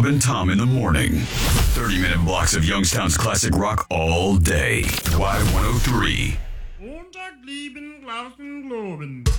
Rob and Tom in the morning. 30-minute blocks of Youngstown's classic rock all day. Y103. Montag, lieben, Glauben, Globen.